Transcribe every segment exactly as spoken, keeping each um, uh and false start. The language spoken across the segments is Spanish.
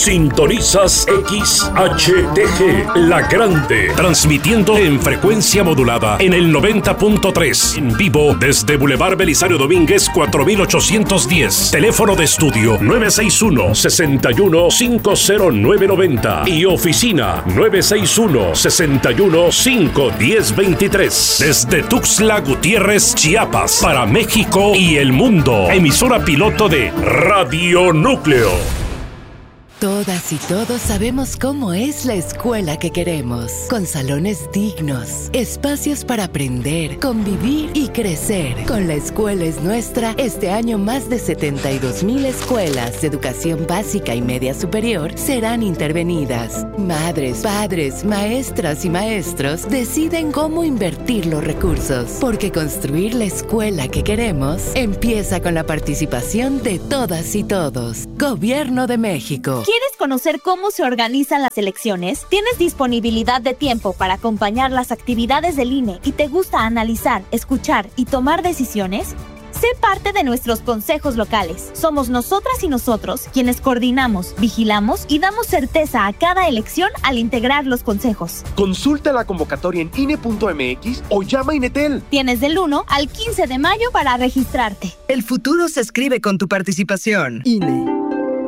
Sintonizas X H T G, La Grande, transmitiendo en frecuencia modulada en el noventa punto tres, en vivo desde Boulevard Belisario Domínguez cuatro mil ochocientos diez. Teléfono de estudio nueve seis uno, seis uno, cinco cero nueve nueve cero y oficina nueve seis uno, seis uno, cinco uno cero dos tres. Desde Tuxtla Gutiérrez, Chiapas, para México y el mundo. Emisora piloto de Radio Núcleo. Todas y todos sabemos cómo es la escuela que queremos, con salones dignos, espacios para aprender, convivir y crecer. Con La Escuela es Nuestra, este año más de setenta y dos mil escuelas de educación básica y media superior serán intervenidas. Madres, padres, maestras y maestros deciden cómo invertir los recursos, porque construir la escuela que queremos empieza con la participación de todas y todos. Gobierno de México. ¿Quieres conocer cómo se organizan las elecciones? ¿Tienes disponibilidad de tiempo para acompañar las actividades del I N E y te gusta analizar, escuchar y tomar decisiones? Sé parte de nuestros consejos locales. Somos nosotras y nosotros quienes coordinamos, vigilamos y damos certeza a cada elección al integrar los consejos. Consulta la convocatoria en I N E punto M X o llama a Inetel. Tienes del uno al quince de mayo para registrarte. El futuro se escribe con tu participación. I N E.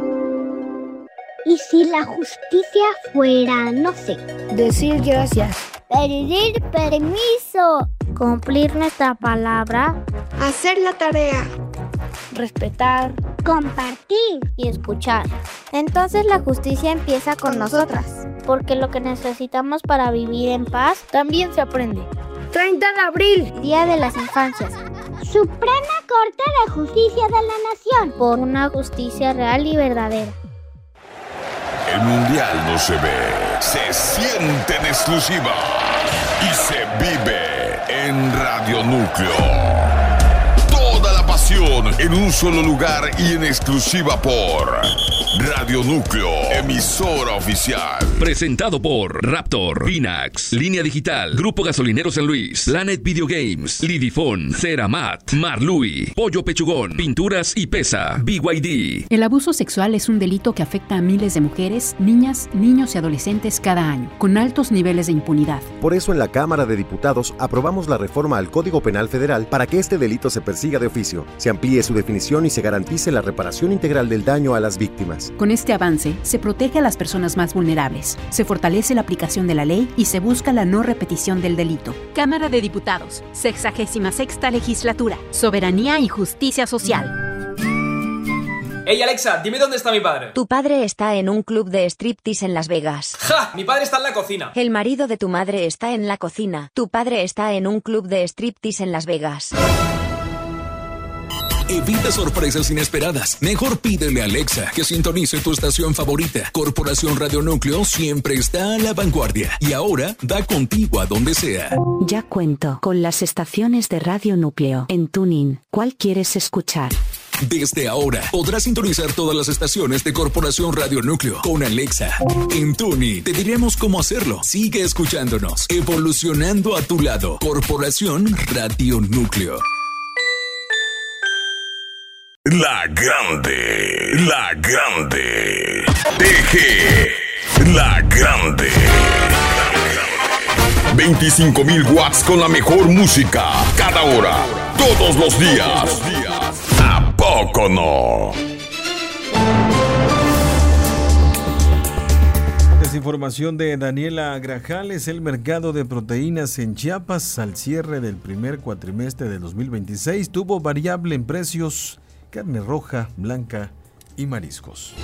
¿Y si la justicia fuera, no sé, decir gracias, pedir permiso, cumplir nuestra palabra, hacer la tarea, respetar, compartir y escuchar? Entonces la justicia empieza con, con nosotras, porque lo que necesitamos para vivir en paz también se aprende. treinta de abril, Día de las Infancias. Suprema Corte de Justicia de la Nación. Por una justicia real y verdadera. El mundial no se ve, se siente en exclusiva y se vive en Radio Núcleo. Toda la pasión en un solo lugar y en exclusiva por Radio Núcleo, emisora oficial. Presentado por Raptor, Pinax, Línea Digital, Grupo Gasolinero San Luis, Planet Video Games, Lidifón, Ceramat, Marlui, Pollo Pechugón, Pinturas y Pesa, B Y D. El abuso sexual es un delito que afecta a miles de mujeres, niñas, niños y adolescentes cada año, con altos niveles de impunidad. Por eso en la Cámara de Diputados aprobamos la reforma al Código Penal Federal para que este delito se persiga de oficio, se amplíe su definición y se garantice la reparación integral del daño a las víctimas. Con este avance, se protege a las personas más vulnerables, se fortalece la aplicación de la ley y se busca la no repetición del delito. Cámara de Diputados, sexagésima sexta legislatura, soberanía y justicia social. Hey Alexa, dime dónde está mi padre. Tu padre está en un club de striptease en Las Vegas. ¡Ja! Mi padre está en la cocina. El marido de tu madre está en la cocina. Tu padre está en un club de striptease en Las Vegas. Evita sorpresas inesperadas. Mejor pídele a Alexa que sintonice tu estación favorita. Corporación Radio Núcleo siempre está a la vanguardia y ahora da contigo a donde sea. Ya cuento con las estaciones de Radio Núcleo en TuneIn. ¿Cuál quieres escuchar? Desde ahora podrás sintonizar todas las estaciones de Corporación Radio Núcleo con Alexa. En TuneIn te diremos cómo hacerlo. Sigue escuchándonos, evolucionando a tu lado. Corporación Radio Núcleo. La Grande, La Grande, T G, La Grande. veinticinco mil watts con la mejor música, cada hora, todos los días. ¿A poco no? Es información de Daniela Grajales. El mercado de proteínas en Chiapas al cierre del primer cuatrimestre de dos mil veintiséis tuvo variable en precios: carne roja, blanca y mariscos.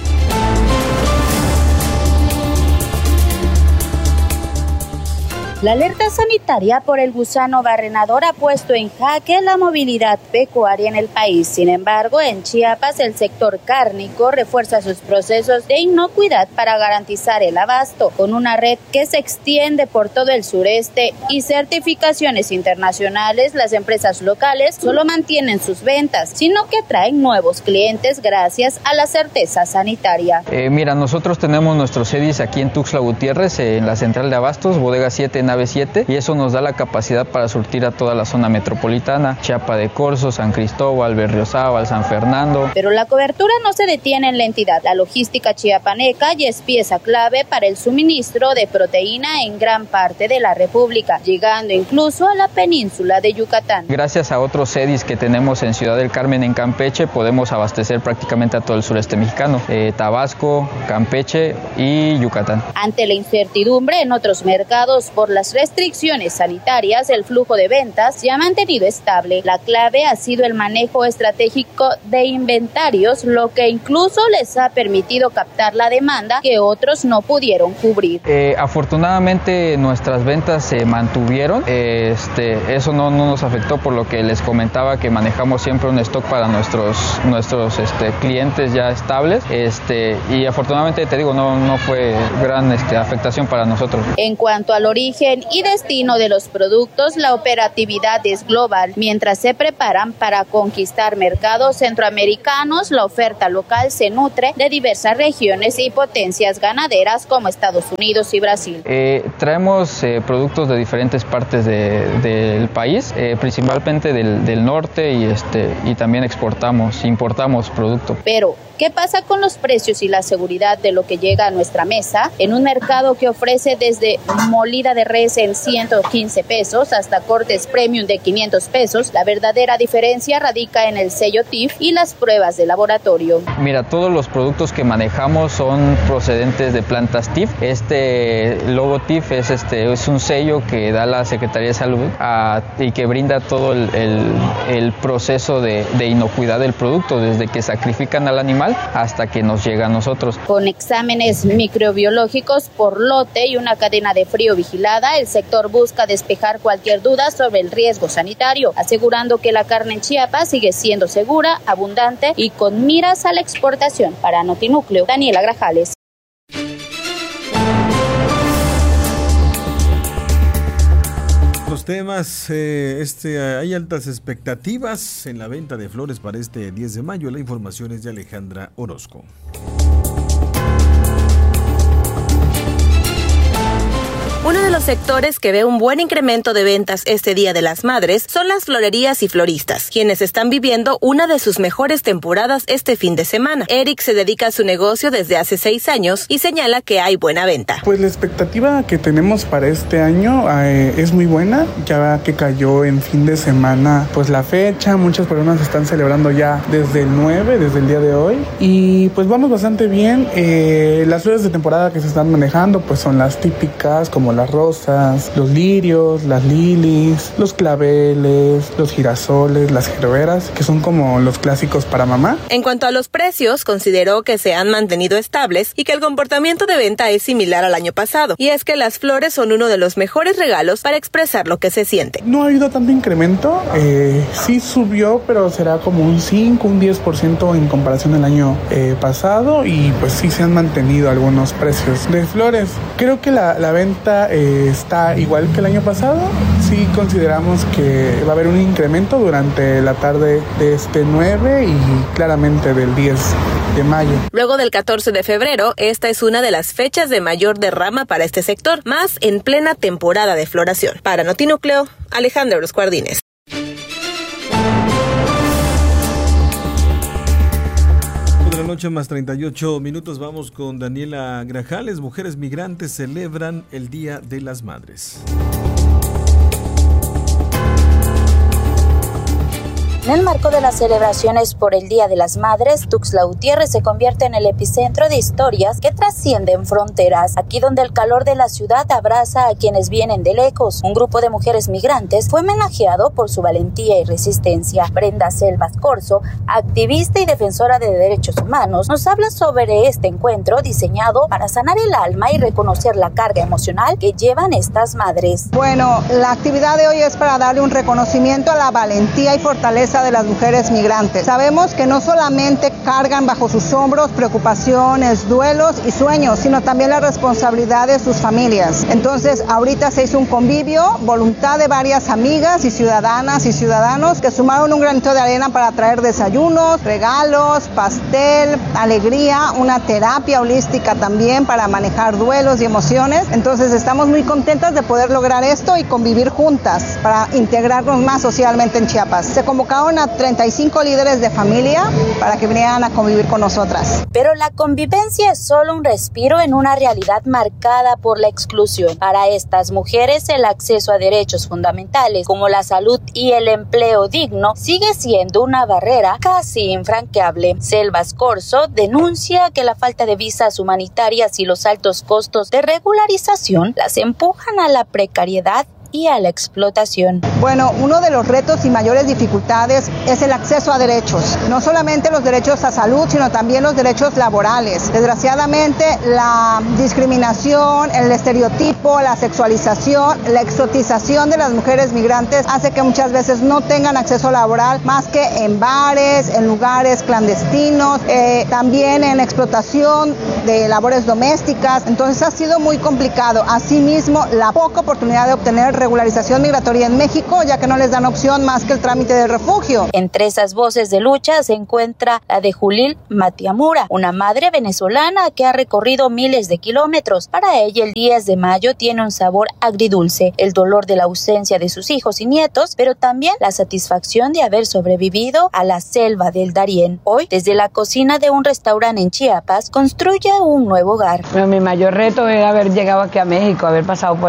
La alerta sanitaria por el gusano barrenador ha puesto en jaque la movilidad pecuaria en el país. Sin embargo, en Chiapas, el sector cárnico refuerza sus procesos de inocuidad para garantizar el abasto, con una red que se extiende por todo el sureste y certificaciones internacionales. Las empresas locales solo mantienen sus ventas, sino que atraen nuevos clientes gracias a la certeza sanitaria. Eh, mira, nosotros tenemos nuestros C E D I S aquí en Tuxtla Gutiérrez, en la central de abastos, bodega siete nave siete, y eso nos da la capacidad para surtir a toda la zona metropolitana, Chiapa de Corzo, San Cristóbal, Berriozábal, San Fernando. Pero la cobertura no se detiene en la entidad. La logística chiapaneca ya es pieza clave para el suministro de proteína en gran parte de la República, llegando incluso a la península de Yucatán. Gracias a otros C E D Is que tenemos en Ciudad del Carmen, en Campeche, podemos abastecer prácticamente a todo el sureste mexicano, eh, Tabasco, Campeche y Yucatán. Ante la incertidumbre en otros mercados por las restricciones sanitarias, el flujo de ventas se ha mantenido estable. La clave ha sido el manejo estratégico de inventarios, lo que incluso les ha permitido captar la demanda que otros no pudieron cubrir. Eh, afortunadamente nuestras ventas se mantuvieron, eh, este, eso no, no nos afectó, por lo que les comentaba que manejamos siempre un stock para nuestros, nuestros este, clientes ya estables, este, y afortunadamente te digo, no, no fue gran este, afectación para nosotros. En cuanto al origen y destino de los productos, la operatividad es global. Mientras se preparan para conquistar mercados centroamericanos, la oferta local se nutre de diversas regiones y potencias ganaderas como Estados Unidos y Brasil. Eh, traemos eh, productos de diferentes partes de, del país, eh, principalmente del, del norte, y, este, y también exportamos, importamos producto. Pero, ¿qué pasa con los precios y la seguridad de lo que llega a nuestra mesa? En un mercado que ofrece desde molida de res en ciento quince pesos hasta cortes premium de quinientos pesos, la verdadera diferencia radica en el sello T I F y las pruebas de laboratorio. Mira, todos los productos que manejamos son procedentes de plantas T I F. Este logo T I F es, este, es un sello que da la Secretaría de Salud a, y que brinda todo el, el, el proceso de, de inocuidad del producto, desde que sacrifican al animal hasta que nos llega a nosotros. Con exámenes microbiológicos por lote y una cadena de frío vigilada, el sector busca despejar cualquier duda sobre el riesgo sanitario, asegurando que la carne en Chiapas sigue siendo segura, abundante y con miras a la exportación. Para Notinúcleo, Daniela Grajales. Los temas, eh, este, hay altas expectativas en la venta de flores para este diez de mayo. La información es de Alejandra Orozco. Uno de los sectores que ve un buen incremento de ventas este Día de las Madres son las florerías y floristas, quienes están viviendo una de sus mejores temporadas este fin de semana. Eric se dedica a su negocio desde hace seis años y señala que hay buena venta. Pues la expectativa que tenemos para este año eh, es muy buena, ya que cayó en fin de semana pues la fecha, muchas personas están celebrando ya desde el nueve, desde el día de hoy, y pues vamos bastante bien. Eh, las flores de temporada que se están manejando pues son las típicas, como las rosas, los lirios, las lilies, los claveles, los girasoles, las geroveras, que son como los clásicos para mamá. En cuanto a los precios, consideró que se han mantenido estables y que el comportamiento de venta es similar al año pasado, y es que las flores son uno de los mejores regalos para expresar lo que se siente. No ha habido tanto incremento, eh, sí subió, pero será como un cinco, un diez por ciento en comparación al año eh, pasado, y pues sí se han mantenido algunos precios de flores. Creo que la, la venta Eh, está igual que el año pasado. Sí consideramos que va a haber un incremento durante la tarde de este nueve y claramente del diez de mayo. Luego del catorce de febrero, esta es una de las fechas de mayor derrama para este sector, más en plena temporada de floración. Para Notinúcleo, Alejandra Orozco Ardínez. La noche más treinta y ocho minutos, vamos con Daniela Grajales. Mujeres migrantes celebran el Día de las Madres. En el marco de las celebraciones por el Día de las Madres, Tuxtla Gutiérrez se convierte en el epicentro de historias que trascienden fronteras. Aquí donde el calor de la ciudad abraza a quienes vienen de lejos, un grupo de mujeres migrantes fue homenajeado por su valentía y resistencia. Brenda Selvas Corzo, activista y defensora de derechos humanos, nos habla sobre este encuentro diseñado para sanar el alma y reconocer la carga emocional que llevan estas madres. Bueno, la actividad de hoy es para darle un reconocimiento a la valentía y fortaleza busca de las mujeres migrantes. Sabemos que no solamente cargan bajo sus hombros preocupaciones, duelos y sueños, sino también la responsabilidad de sus familias. Entonces, ahorita se hizo un convivio, voluntad de varias amigas y ciudadanas y ciudadanos que sumaron un granito de arena para traer desayunos, regalos, pastel, alegría, una terapia holística también para manejar duelos y emociones. Entonces, estamos muy contentas de poder lograr esto y convivir juntas para integrarnos más socialmente en Chiapas. Se convocaron a treinta y cinco líderes de familia para que vinieran a convivir con nosotras. Pero la convivencia es solo un respiro en una realidad marcada por la exclusión. Para estas mujeres, el acceso a derechos fundamentales como la salud y el empleo digno sigue siendo una barrera casi infranqueable. Selvas Corso denuncia que la falta de visas humanitarias y los altos costos de regularización las empujan a la precariedad y a la explotación. Bueno, uno de los retos y mayores dificultades es el acceso a derechos, no solamente los derechos a salud, sino también los derechos laborales. Desgraciadamente, la discriminación, el estereotipo, la sexualización, la exotización de las mujeres migrantes hace que muchas veces no tengan acceso laboral más que en bares, en lugares clandestinos, eh, también en explotación de labores domésticas. Entonces ha sido muy complicado. Asimismo, la poca oportunidad de obtener regularización migratoria en México, ya que no les dan opción más que el trámite del refugio. Entre esas voces de lucha se encuentra la de Julil Matiamura, una madre venezolana que ha recorrido miles de kilómetros. Para ella, el diez de mayo tiene un sabor agridulce, el dolor de la ausencia de sus hijos y nietos, pero también la satisfacción de haber sobrevivido a la selva del Darién. Hoy, desde la cocina de un restaurante en Chiapas, construye un nuevo hogar. Bueno, mi mayor reto era haber llegado aquí a México, haber pasado por